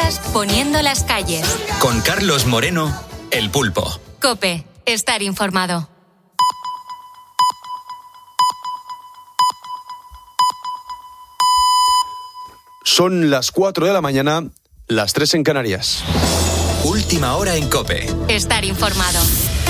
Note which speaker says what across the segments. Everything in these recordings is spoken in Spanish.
Speaker 1: días poniendo las calles.
Speaker 2: Con Carlos Moreno, El Pulpo.
Speaker 1: COPE, estar informado.
Speaker 3: Son las 4 de la mañana, las 3 en Canarias.
Speaker 2: Última hora en COPE.
Speaker 1: Estar informado.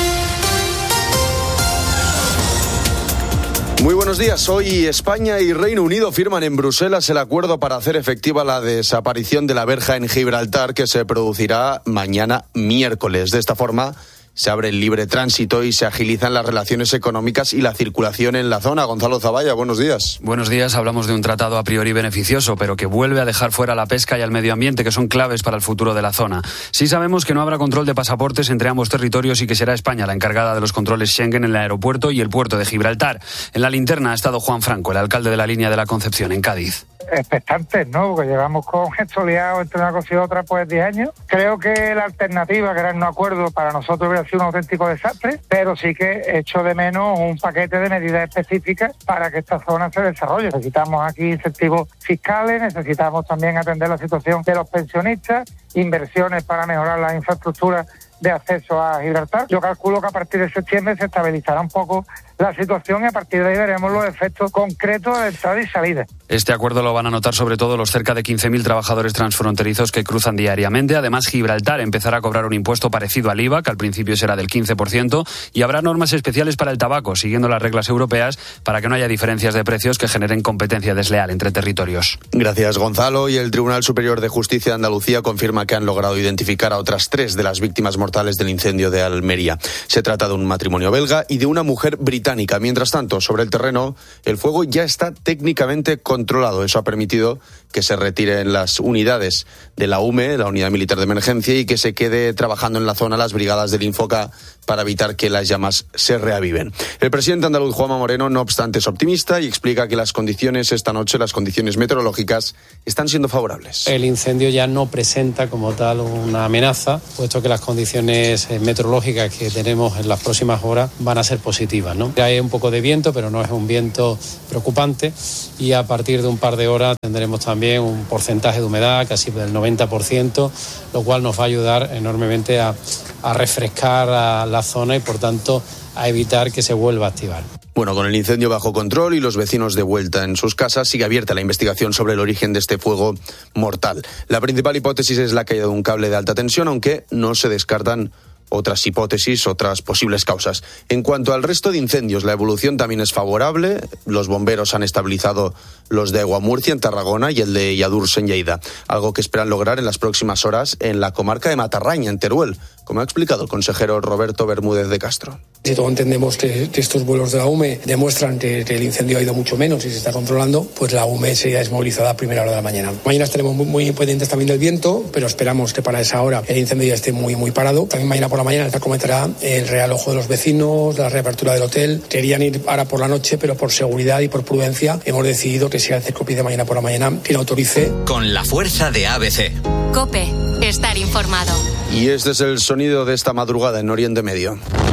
Speaker 3: Muy buenos días. Hoy España y Reino Unido firman en Bruselas el acuerdo para hacer efectiva la desaparición de la verja en Gibraltar, que se producirá mañana miércoles. De esta forma se abre el libre tránsito y se agilizan las relaciones económicas y la circulación en la zona. Gonzalo Zavalla, buenos días.
Speaker 4: Buenos días. Hablamos de un tratado a priori beneficioso, pero que vuelve a dejar fuera la pesca y al medio ambiente, que son claves para el futuro de la zona. Sí sabemos que no habrá control de pasaportes entre ambos territorios y que será España la encargada de los controles Schengen en el aeropuerto y el puerto de Gibraltar. En la linterna ha estado Juan Franco, el alcalde de la línea de la Concepción, en Cádiz.
Speaker 5: Expectantes, ¿no? Porque llevamos con esto liado entre una cosa y otra pues 10 años. Creo que la alternativa, que era un acuerdo, para nosotros hubiera sido un auténtico desastre, pero sí que echo de menos un paquete de medidas específicas para que esta zona se desarrolle. Necesitamos aquí incentivos fiscales, necesitamos también atender la situación de los pensionistas, inversiones para mejorar las infraestructuras de acceso a Gibraltar. Yo calculo que a partir de septiembre se estabilizará un poco la situación y a partir de ahí veremos los efectos concretos de entrada y salida.
Speaker 4: Este acuerdo lo van a notar sobre todo los cerca de 15.000 trabajadores transfronterizos que cruzan diariamente. Además, Gibraltar empezará a cobrar un impuesto parecido al IVA, que al principio será del 15%, y habrá normas especiales para el tabaco, siguiendo las reglas europeas, para que no haya diferencias de precios que generen competencia desleal entre territorios.
Speaker 3: Gracias, Gonzalo. Y el Tribunal Superior de Justicia de Andalucía confirma que han logrado identificar a otras 3 de las víctimas mortales del incendio de Almería. Se trata de un matrimonio belga y de una mujer británica. Mientras tanto, sobre el terreno, el fuego ya está técnicamente controlado. Eso ha permitido que se retiren las unidades de la UME, la Unidad Militar de Emergencia, y que se quede trabajando en la zona las brigadas del Infoca para evitar que las llamas se reaviven. El presidente andaluz, Juanma Moreno, no obstante, es optimista y explica que las condiciones esta noche, las condiciones meteorológicas, están siendo favorables.
Speaker 6: El incendio ya no presenta como tal una amenaza, puesto que las condiciones meteorológicas que tenemos en las próximas horas van a ser positivas, ¿no? Hay un poco de viento, pero no es un viento preocupante, y a partir de un par de horas tendremos también un porcentaje de humedad casi del 90%, lo cual nos va a ayudar enormemente a refrescar a la zona y, por tanto, a evitar que se vuelva a activar.
Speaker 3: Bueno, con el incendio bajo control y los vecinos de vuelta en sus casas, sigue abierta la investigación sobre el origen de este fuego mortal. La principal hipótesis es la caída de un cable de alta tensión, aunque no se descartan otras hipótesis, otras posibles causas. En cuanto al resto de incendios, la evolución también es favorable. Los bomberos han estabilizado los de Aguamurcia en Tarragona y el de Lladurs en Lleida, algo que esperan lograr en las próximas horas en la comarca de Matarraña, en Teruel, como ha explicado el consejero Roberto Bermúdez de Castro.
Speaker 7: Si todos entendemos que estos vuelos de la UME demuestran que el incendio ha ido mucho menos y se está controlando, pues la UME sería desmovilizada a primera hora de la mañana. Mañana estaremos muy pendientes también del viento, pero esperamos que para esa hora el incendio ya esté muy parado. También mañana por la mañana se comentará el real ojo de los vecinos, la reapertura del hotel. Querían ir ahora por la noche, pero por seguridad y por prudencia hemos decidido que sea el CECOPI de mañana por la mañana quien autorice.
Speaker 2: Con la fuerza de ABC.
Speaker 1: COPE, estar informado.
Speaker 3: Y este es el sonido de esta madrugada en Oriente Medio.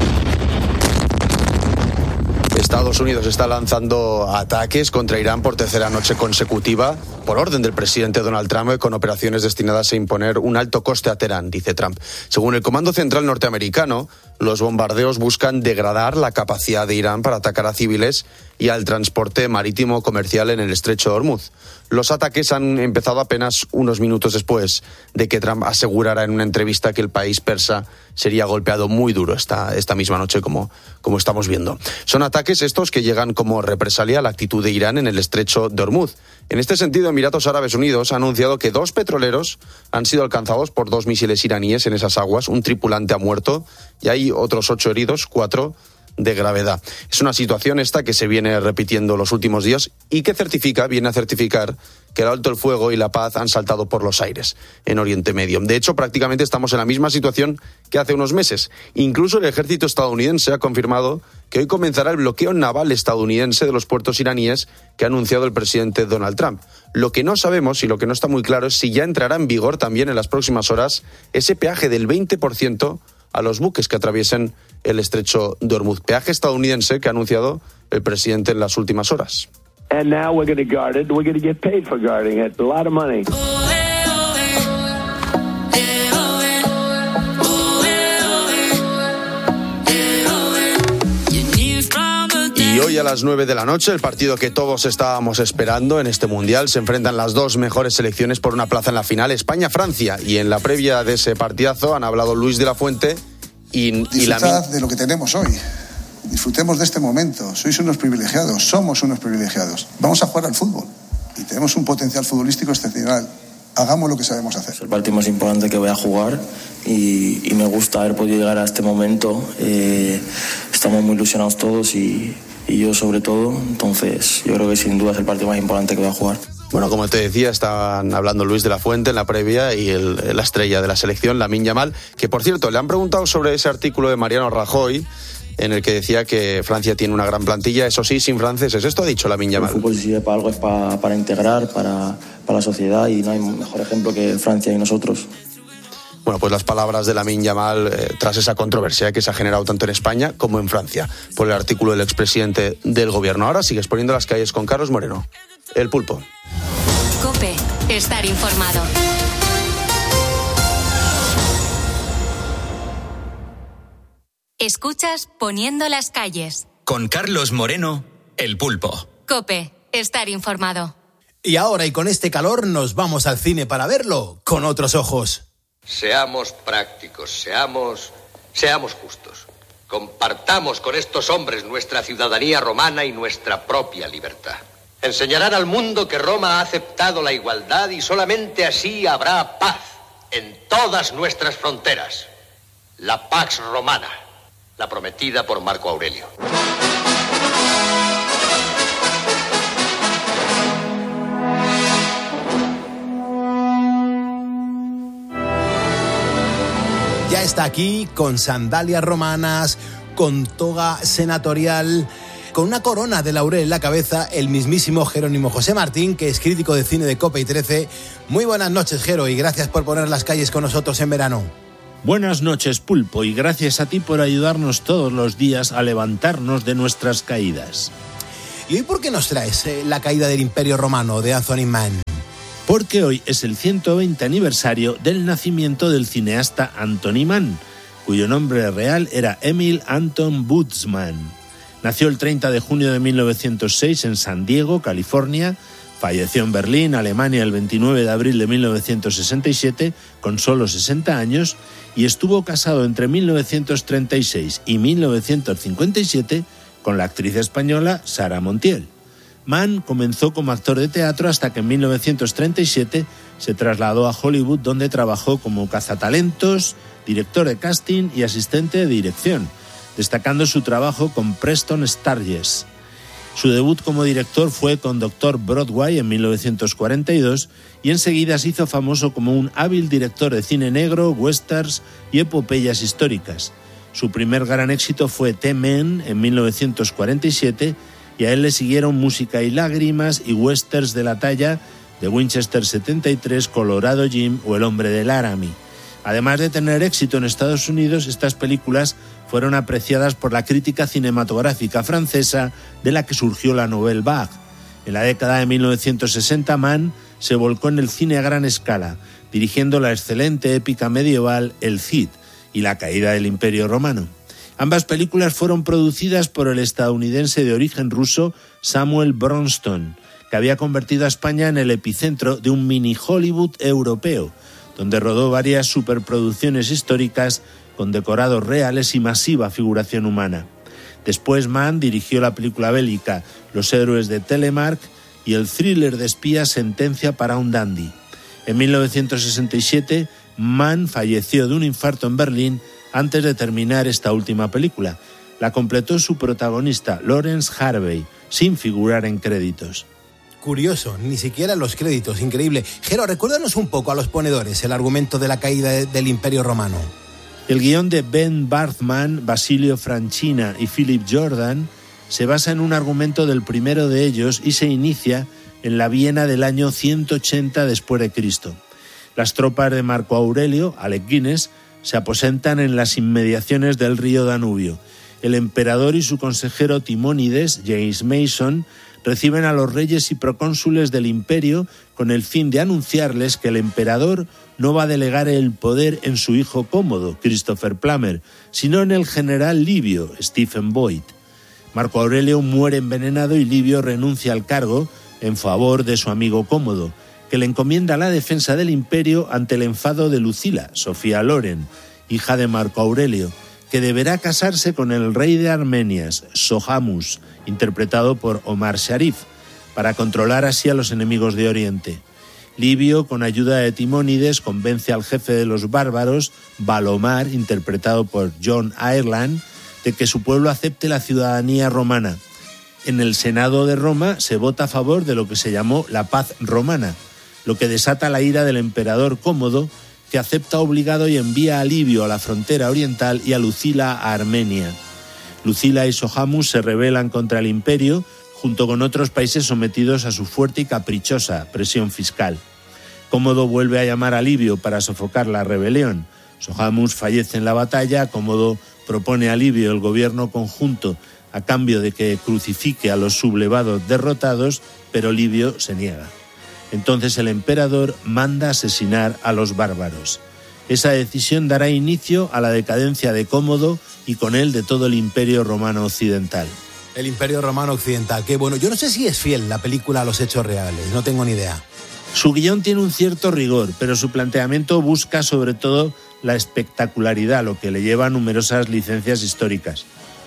Speaker 3: Estados Unidos está lanzando ataques contra Irán por tercera noche consecutiva, por orden del presidente Donald Trump, con operaciones destinadas a imponer un alto coste a Teherán, dice Trump. Según el Comando Central norteamericano, los bombardeos buscan degradar la capacidad de Irán para atacar a civiles y al transporte marítimo comercial en el estrecho de Hormuz. Los ataques han empezado apenas unos minutos después de que Trump asegurara en una entrevista que el país persa sería golpeado muy duro esta misma noche, como estamos viendo. Son ataques estos que llegan como represalia a la actitud de Irán en el estrecho de Hormuz. En este sentido, Emiratos Árabes Unidos ha anunciado que 2 petroleros han sido alcanzados por 2 misiles iraníes en esas aguas. Un tripulante ha muerto y hay otros 8 heridos, 4 de gravedad. Es una situación esta que se viene repitiendo los últimos días y que viene a certificar que el alto el fuego y la paz han saltado por los aires en Oriente Medio. De hecho, prácticamente estamos en la misma situación que hace unos meses. Incluso el ejército estadounidense ha confirmado que hoy comenzará el bloqueo naval estadounidense de los puertos iraníes que ha anunciado el presidente Donald Trump. Lo que no sabemos y lo que no está muy claro es si ya entrará en vigor también en las próximas horas ese peaje del 20% a los buques que atraviesen el estrecho de Hormuz. Peaje estadounidense que ha anunciado el presidente en las últimas horas.
Speaker 8: And now we're going to guard it. We're going to get paid for guarding it. A lot of money.
Speaker 3: hoy a las 9 de la noche, el partido que todos estábamos esperando en este Mundial. Se enfrentan las dos mejores selecciones por una plaza en la final, España-Francia. Y en la previa de ese partidazo han hablado Luis de la Fuente
Speaker 8: Disfrutad de lo que tenemos hoy. Disfrutemos de este momento. Sois unos privilegiados, somos unos privilegiados. Vamos a jugar al fútbol y tenemos un potencial futbolístico excepcional. Hagamos lo que sabemos hacer.
Speaker 9: Es el partido más importante que voy a jugar y me gusta haber podido llegar a este momento. Estamos muy ilusionados todos y yo sobre todo. Entonces yo creo que sin duda es el partido más importante que voy a jugar.
Speaker 3: Bueno, como te decía, estaban hablando Luis de la Fuente en la previa y la estrella de la selección, Lamine Yamal, que por cierto le han preguntado sobre ese artículo de Mariano Rajoy en el que decía que Francia tiene una gran plantilla, eso sí, sin franceses. Esto ha dicho Lamine Yamal.
Speaker 9: El fútbol, si sirve para algo, es para integrar, para la sociedad, y no hay mejor ejemplo que Francia y nosotros.
Speaker 3: Bueno, pues las palabras de Lamine Yamal tras esa controversia que se ha generado tanto en España como en Francia por el artículo del expresidente del gobierno. Ahora sigues poniendo las calles con Carlos Moreno, el Pulpo.
Speaker 1: COPE, estar informado. Escuchas Poniendo las calles.
Speaker 2: Con Carlos Moreno, el Pulpo.
Speaker 1: COPE, estar informado.
Speaker 10: Y ahora, y con este calor, nos vamos al cine para verlo con otros ojos.
Speaker 11: Seamos prácticos, seamos justos. Compartamos con estos hombres nuestra ciudadanía romana y nuestra propia libertad. Enseñarán al mundo que Roma ha aceptado la igualdad y solamente así habrá paz en todas nuestras fronteras. La Pax Romana, la prometida por Marco Aurelio.
Speaker 10: Ya está aquí con sandalias romanas, con toga senatorial, con una corona de laurel en la cabeza, el mismísimo Jerónimo José Martín, que es crítico de cine de COPE y 13. Muy buenas noches, Jero, y gracias por poner las calles con nosotros en verano.
Speaker 12: Buenas noches, Pulpo, y gracias a ti por ayudarnos todos los días a levantarnos de nuestras caídas.
Speaker 10: ¿Y hoy por qué nos traes La caída del Imperio Romano de Anthony Mann?
Speaker 12: Porque hoy es el 120 aniversario del nacimiento del cineasta Anthony Mann, cuyo nombre real era Emil Anton Butzmann. Nació el 30 de junio de 1906 en San Diego, California. Falleció en Berlín, Alemania, el 29 de abril de 1967, con solo 60 años, y estuvo casado entre 1936 y 1957 con la actriz española Sara Montiel. Mann comenzó como actor de teatro hasta que en 1937 se trasladó a Hollywood, donde trabajó como cazatalentos, director de casting y asistente de dirección, destacando su trabajo con Preston Sturges. Su debut como director fue con Dr. Broadway en 1942 y enseguida se hizo famoso como un hábil director de cine negro, westerns y epopeyas históricas. Su primer gran éxito fue The Men en 1947 y a él le siguieron Música y lágrimas y westerns de la talla de Winchester 73, Colorado Jim o El hombre de Laramie. Además de tener éxito en Estados Unidos, estas películas fueron apreciadas por la crítica cinematográfica francesa, de la que surgió la Nouvelle Vague. En la década de 1960, Mann se volcó en el cine a gran escala, dirigiendo la excelente épica medieval El Cid y La caída del Imperio Romano. Ambas películas fueron producidas por el estadounidense de origen ruso Samuel Bronston, que había convertido a España en el epicentro de un mini Hollywood europeo, donde rodó varias superproducciones históricas con decorados reales y masiva figuración humana. Después Mann dirigió la película bélica Los héroes de Telemark y el thriller de espías Sentencia para un dandy. En 1967, Mann falleció de un infarto en Berlín antes de terminar esta última película. La completó su protagonista, Lawrence Harvey, sin figurar en créditos.
Speaker 10: Curioso, ni siquiera los créditos, increíble. Jero, recuérdanos un poco a los ponedores el argumento de la caída del Imperio Romano.
Speaker 12: El guión de Ben Barthman, Basilio Francina y Philip Jordan se basa en un argumento del primero de ellos y se inicia en la Viena del año 180 después de Cristo. Las tropas de Marco Aurelio, Alec Guinness, se aposentan en las inmediaciones del río Danubio. El emperador y su consejero Timónides, James Mason, reciben a los reyes y procónsules del imperio con el fin de anunciarles que el emperador no va a delegar el poder en su hijo cómodo, Christopher Plummer, sino en el general libio, Stephen Boyd. Marco Aurelio muere envenenado y Livio renuncia al cargo en favor de su amigo Cómodo, que le encomienda la defensa del imperio ante el enfado de Lucila, Sofía Loren, hija de Marco Aurelio, que deberá casarse con el rey de Armenias, Sohamus, interpretado por Omar Sharif, para controlar así a los enemigos de Oriente. Livio, con ayuda de Timónides, convence al jefe de los bárbaros, Balomar, interpretado por John Ireland, de que su pueblo acepte la ciudadanía romana. En el Senado de Roma se vota a favor de lo que se llamó la paz romana, lo que desata la ira del emperador Cómodo, que acepta obligado y envía a Livio a la frontera oriental y a Lucila a Armenia. Lucila y Sohamus se rebelan contra el imperio, junto con otros países sometidos a su fuerte y caprichosa presión fiscal. Cómodo vuelve a llamar a Livio para sofocar la rebelión. Sohamus fallece en la batalla. Cómodo propone a Livio el gobierno conjunto a cambio de que crucifique a los sublevados derrotados, pero Livio se niega. Entonces el emperador manda asesinar a los bárbaros. Esa decisión dará inicio a la decadencia de Cómodo y con él de todo el Imperio Romano Occidental.
Speaker 10: El Imperio Romano Occidental, qué bueno. Yo no sé si es fiel la película a los hechos reales, no tengo ni idea.
Speaker 12: Su guión tiene un cierto rigor, pero su planteamiento busca sobre todo la espectacularidad, lo que le lleva a numerosas licencias históricas.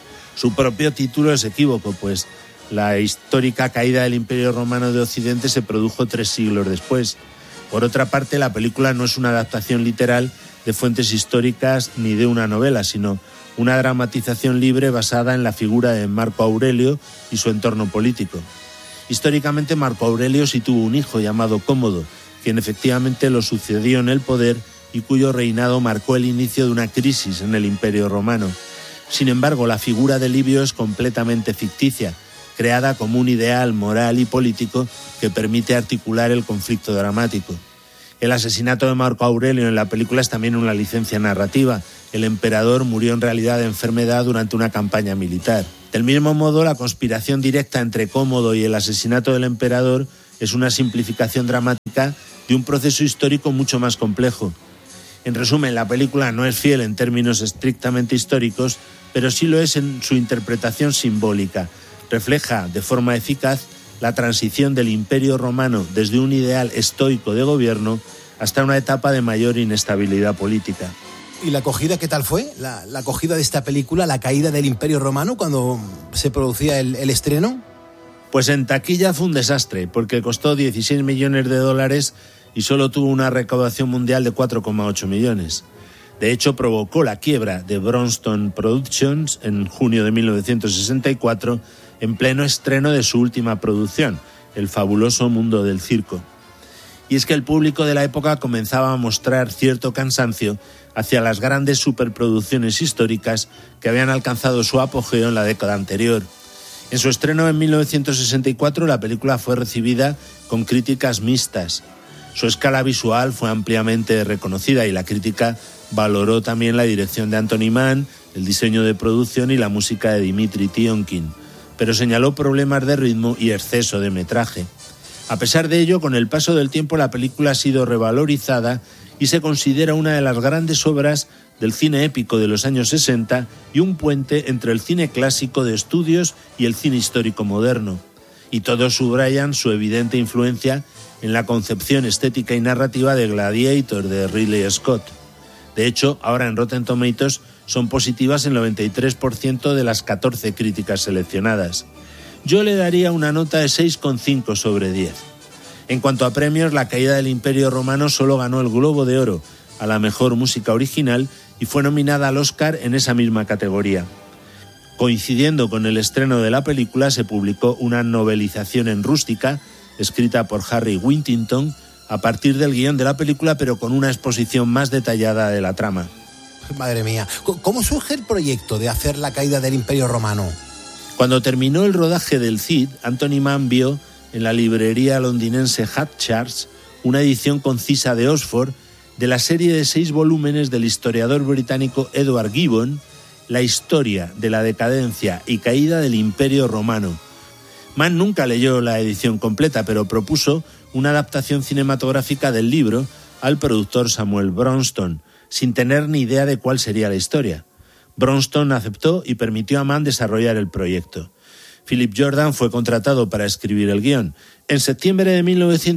Speaker 12: Su propio título es equívoco, pues la histórica caída del Imperio Romano de Occidente se produjo 3 siglos después. Por otra parte, la película no es una adaptación literal de fuentes históricas ni de una novela, sino una dramatización libre basada en la figura de Marco Aurelio y su entorno político. Históricamente, Marco Aurelio sí tuvo un hijo llamado Cómodo, quien efectivamente lo sucedió en el poder y cuyo reinado marcó el inicio de una crisis en el Imperio Romano. Sin embargo, la figura de Livio es completamente ficticia, creada como un ideal moral y político que permite articular el conflicto dramático. El asesinato de Marco Aurelio en la película es también una licencia narrativa. El emperador murió en realidad de enfermedad durante una campaña militar. Del mismo modo, la conspiración directa entre Cómodo y el asesinato del emperador es una simplificación dramática de un proceso histórico mucho más complejo. En resumen, la película no es fiel en términos estrictamente históricos, pero sí lo es en su interpretación simbólica. Refleja de forma eficaz la transición del Imperio Romano desde un ideal estoico de gobierno hasta una etapa de mayor inestabilidad política.
Speaker 10: ¿Y la acogida qué tal fue? ¿La acogida de esta película, la caída del Imperio Romano, cuando se producía el estreno?
Speaker 12: Pues en taquilla fue un desastre, porque costó 16 millones de dólares y solo tuvo una recaudación mundial de 4,8 millones. De hecho, provocó la quiebra de Bronston Productions en junio de 1964, en pleno estreno de su última producción, El fabuloso mundo del circo. Y es que el público de la época comenzaba a mostrar cierto cansancio hacia las grandes superproducciones históricas que habían alcanzado su apogeo en la década anterior. En su estreno en 1964, la película fue recibida con críticas mixtas. Su escala visual fue ampliamente reconocida y la crítica valoró también la dirección de Anthony Mann, el diseño de producción y la música de Dimitri Tiomkin, pero señaló problemas de ritmo y exceso de metraje. A pesar de ello, con el paso del tiempo la película ha sido revalorizada y se considera una de las grandes obras del cine épico de los años 60 y un puente entre el cine clásico de estudios y el cine histórico moderno. Y todos subrayan su evidente influencia en la concepción estética y narrativa de Gladiator de Ridley Scott. De hecho, ahora en Rotten Tomatoes son positivas el 93% de las 14 críticas seleccionadas. Yo le daría una nota de 6,5 sobre 10. En cuanto a premios, La caída del Imperio Romano solo ganó el Globo de Oro a la mejor música original y fue nominada al Oscar en esa misma categoría. Coincidiendo con el estreno de la película, se publicó una novelización en rústica, escrita por Harry Whittington, a partir del guión de la película, pero con una exposición más detallada de la trama.
Speaker 10: Madre mía, ¿cómo surge el proyecto de hacer La caída del Imperio Romano?
Speaker 12: Cuando terminó el rodaje del Cid, Anthony Mann vio en la librería londinense Hatchards una edición concisa de Oxford de la serie de 6 volúmenes del historiador británico Edward Gibbon, La historia de la decadencia y caída del Imperio Romano. Mann nunca leyó la edición completa, pero propuso una adaptación cinematográfica del libro al productor Samuel Bronston, sin tener ni idea de cuál sería la historia. Bronston aceptó y permitió a Mann desarrollar el proyecto. Philip Jordan fue contratado para escribir el guión. En septiembre de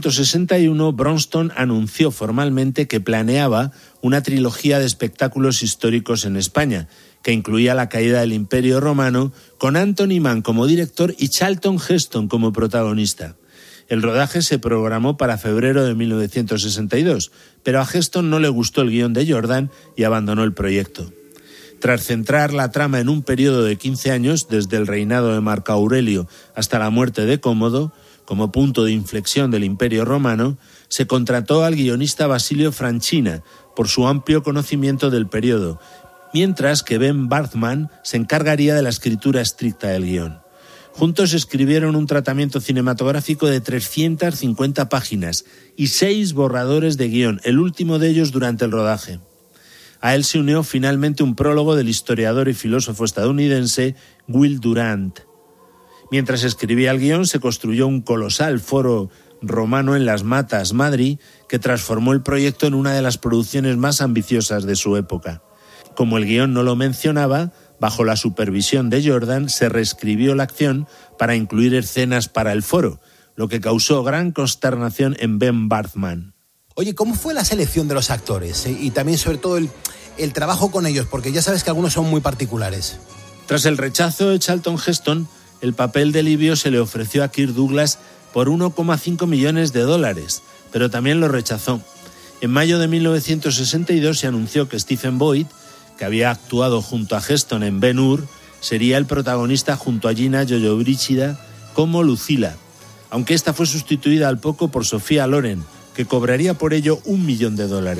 Speaker 12: 1961, Bronston anunció formalmente que planeaba una trilogía de espectáculos históricos en España, que incluía la caída del Imperio Romano, con Anthony Mann como director y Charlton Heston como protagonista. El rodaje se programó para febrero de 1962, pero a Heston no le gustó el guión de Jordan y abandonó el proyecto. Tras centrar la trama en un periodo de 15 años, desde el reinado de Marco Aurelio hasta la muerte de Cómodo, como punto de inflexión del Imperio Romano, se contrató al guionista Basilio Francina por su amplio conocimiento del periodo, mientras que Ben Barthman se encargaría de la escritura estricta del guión. Juntos escribieron un tratamiento cinematográfico de 350 páginas y 6 borradores de guión, el último de ellos durante el rodaje. A él se unió finalmente un prólogo del historiador y filósofo estadounidense Will Durant. Mientras escribía el guión, se construyó un colosal foro romano en Las Matas, Madrid, que transformó el proyecto en una de las producciones más ambiciosas de su época. Como el guión no lo mencionaba, bajo la supervisión de Jordan, se reescribió la acción para incluir escenas para el foro, lo que causó gran consternación en Ben Barthman.
Speaker 10: Oye, ¿cómo fue la selección de los actores? Y también, sobre todo, el trabajo con ellos, porque ya sabes que algunos son muy particulares.
Speaker 12: Tras el rechazo de Charlton Heston, el papel de Livio se le ofreció a Kirk Douglas por $1,5 millones, pero también lo rechazó. En mayo de 1962 se anunció que Stephen Boyd, que había actuado junto a Heston en Ben-Hur, sería el protagonista junto a Gina Lollobrigida como Lucila, aunque esta fue sustituida al poco por Sophia Loren, que cobraría por ello $1 millón.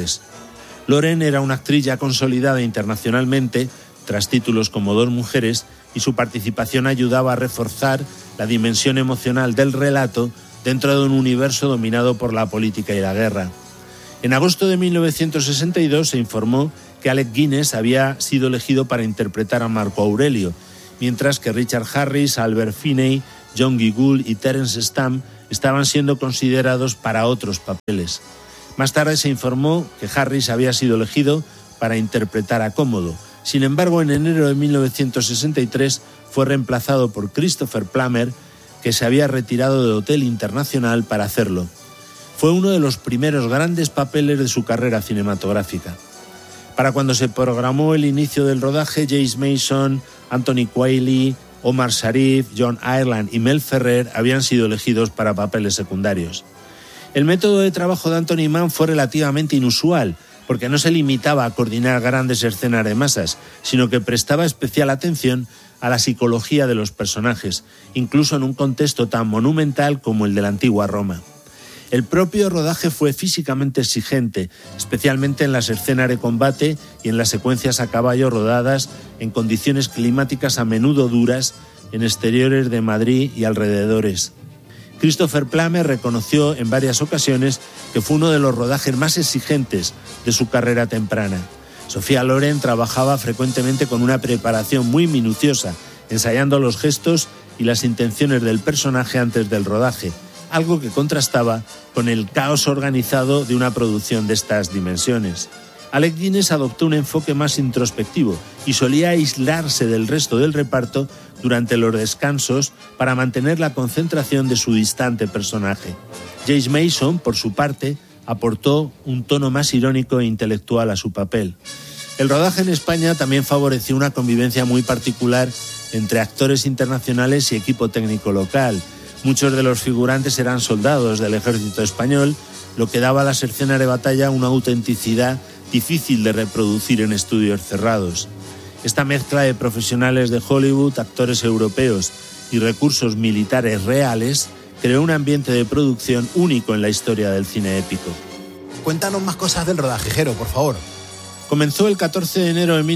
Speaker 12: Loren era una actriz ya consolidada internacionalmente, tras títulos como Dos mujeres, y su participación ayudaba a reforzar la dimensión emocional del relato dentro de un universo dominado por la política y la guerra. En agosto de 1962 se informó que Alec Guinness había sido elegido para interpretar a Marco Aurelio, mientras que Richard Harris, Albert Finney, John Giggle y Terence Stamp estaban siendo considerados para otros papeles. Más tarde se informó que Harris había sido elegido para interpretar a Cómodo. Sin embargo, en enero de 1963 fue reemplazado por Christopher Plummer, que se había retirado de Hotel Internacional para hacerlo. Fue uno de los primeros grandes papeles de su carrera cinematográfica. Para cuando se programó el inicio del rodaje, James Mason, Anthony Quayle, Omar Sharif, John Ireland y Mel Ferrer habían sido elegidos para papeles secundarios. El método de trabajo de Anthony Mann fue relativamente inusual, porque no se limitaba a coordinar grandes escenas de masas, sino que prestaba especial atención a la psicología de los personajes, incluso en un contexto tan monumental como el de la antigua Roma. El propio rodaje fue físicamente exigente, especialmente en las escenas de combate y en las secuencias a caballo rodadas en condiciones climáticas a menudo duras en exteriores de Madrid y alrededores. Christopher Plummer reconoció en varias ocasiones que fue uno de los rodajes más exigentes de su carrera temprana. Sophia Loren trabajaba frecuentemente con una preparación muy minuciosa, ensayando los gestos y las intenciones del personaje antes del rodaje, algo que contrastaba con el caos organizado de una producción de estas dimensiones. Alec Guinness adoptó un enfoque más introspectivo y solía aislarse del resto del reparto durante los descansos para mantener la concentración de su distante personaje. James Mason, por su parte, aportó un tono más irónico e intelectual a su papel. El rodaje en España también favoreció una convivencia muy particular entre actores internacionales y equipo técnico local. Muchos de los figurantes eran soldados del ejército español, lo que daba a las escenas de batalla una autenticidad difícil de reproducir en estudios cerrados. Esta mezcla de profesionales de Hollywood, actores europeos y recursos militares reales creó un ambiente de producción único en la historia del cine épico.
Speaker 10: Cuéntanos más cosas del rodaje, Jero, por favor.
Speaker 12: Comenzó el 14 de enero de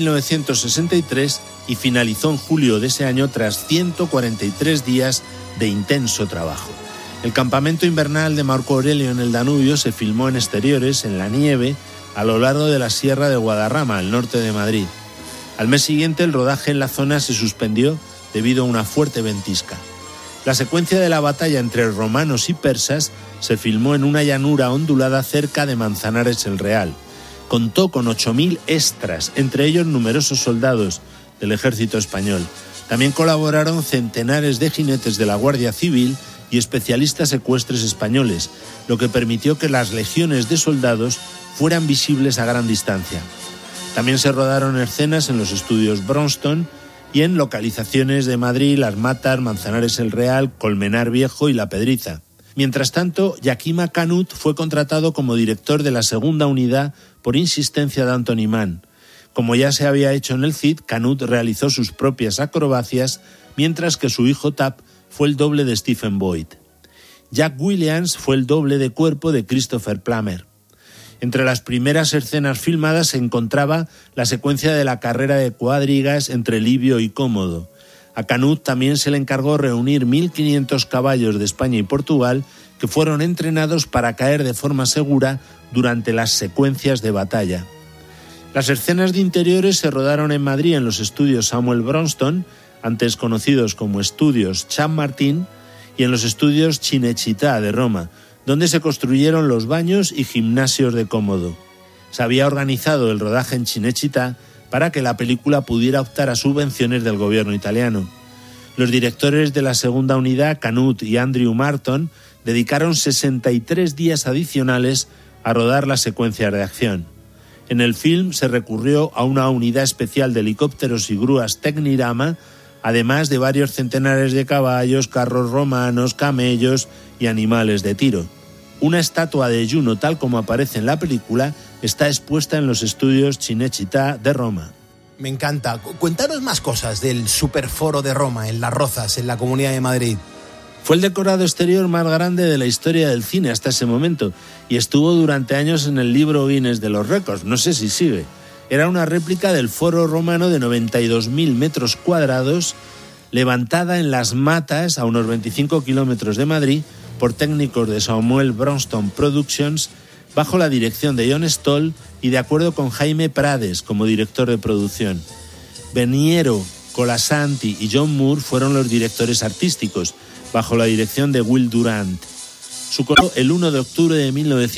Speaker 12: 1963 y finalizó en julio de ese año tras 143 días de intenso trabajo. El campamento invernal de Marco Aurelio en el Danubio se filmó en exteriores, en la nieve, a lo largo de la Sierra de Guadarrama, al norte de Madrid. Al mes siguiente, el rodaje en la zona se suspendió debido a una fuerte ventisca. La secuencia de la batalla entre romanos y persas se filmó en una llanura ondulada cerca de Manzanares el Real. Contó con 8.000 extras, entre ellos numerosos soldados, del ejército español. También colaboraron centenares de jinetes de la Guardia Civil y especialistas ecuestres españoles, lo que permitió que las legiones de soldados fueran visibles a gran distancia. También se rodaron escenas en los estudios Bronston y en localizaciones de Madrid, Las Matas, Manzanares el Real, Colmenar Viejo y La Pedriza. Mientras tanto, Yakima Canut fue contratado como director de la segunda unidad por insistencia de Anthony Mann. Como ya se había hecho en el Cid, Canut realizó sus propias acrobacias, mientras que su hijo Tap fue el doble de Stephen Boyd. Jack Williams fue el doble de cuerpo de Christopher Plummer. Entre las primeras escenas filmadas se encontraba la secuencia de la carrera de cuadrigas entre Livio y Cómodo. A Canut también se le encargó reunir 1.500 caballos de España y Portugal que fueron entrenados para caer de forma segura durante las secuencias de batalla. Las escenas de interiores se rodaron en Madrid en los estudios Samuel Bronston, antes conocidos como estudios Champmartin, y en los estudios Cinecittà de Roma, donde se construyeron los baños y gimnasios de Cómodo. Se había organizado el rodaje en Cinecittà para que la película pudiera optar a subvenciones del gobierno italiano. Los directores de la segunda unidad, Canut y Andrew Marton, dedicaron 63 días adicionales a rodar las secuencias de acción. En el film se recurrió a una unidad especial de helicópteros y grúas Tecnirama, además de varios centenares de caballos, carros romanos, camellos y animales de tiro. Una estatua de Juno, tal como aparece en la película, está expuesta en los estudios Cinecittà de Roma.
Speaker 10: Me encanta. Cuéntanos más cosas del Superforo de Roma, en Las Rozas, en la Comunidad de Madrid.
Speaker 12: Fue el decorado exterior más grande de la historia del cine hasta ese momento y estuvo durante años en el libro Guinness de los récords, no sé si sigue. Era una réplica del foro romano de 92.000 metros cuadrados, levantada en Las Matas, a unos 25 kilómetros de Madrid, por técnicos de Samuel Bronston Productions, bajo la dirección de John Stoll y de acuerdo con Jaime Prades como director de producción. Beniero, Colasanti y John Moore fueron los directores artísticos, bajo la dirección de Will Durant. Su color el 1 de octubre de 1900